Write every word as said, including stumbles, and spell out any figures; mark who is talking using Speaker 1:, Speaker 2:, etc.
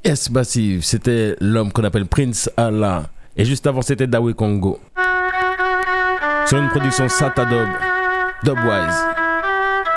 Speaker 1: Yes, Massive, c'était l'homme qu'on appelle Prince Allah. Et juste avant, c'était Dawe Congo. Sur une production Sata Dub, Dubwise.